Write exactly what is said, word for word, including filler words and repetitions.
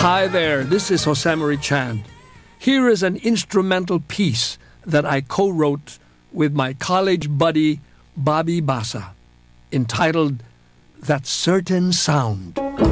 Hi there, this is Hosamari Chand. Here is an instrumental piece that I co-wrote with my college buddy Bobby Bassa, entitled That Certain Sound.